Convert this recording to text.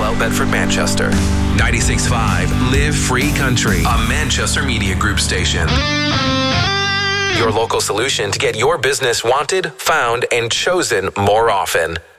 Carlisle, Bedford, Manchester. 96.5 Live Free Country, a Manchester Media Group station. Your local solution to get your business wanted, found, and chosen more often.